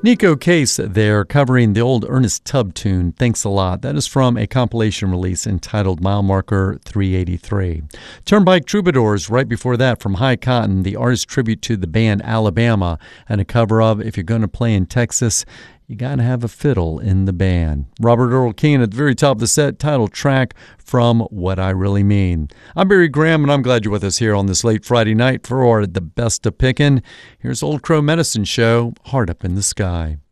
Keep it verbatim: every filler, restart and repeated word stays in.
Nico Case there covering the old Ernest Tubb tune, Thanks a Lot. That is from a compilation release entitled Mile Marker three eighty-three. Turnpike Troubadours right before that from High Cotton, the artist tribute to the band Alabama, and a cover of If You're Gonna Play in Texas, You Gotta Have a Fiddle in the Band. Robert Earl Keen at the very top of the set, title track from What I Really Mean. I'm Barry Graham, and I'm glad you're with us here on this late Friday night for the best of pickin'. Here's Old Crow Medicine Show, Heart Up in the Sky.